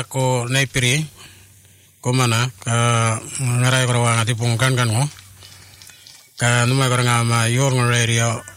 ya ko naipiri ko mana ka ngarai ko wa ngati pung kan ngo ka numai ko nga ma yor ngo radio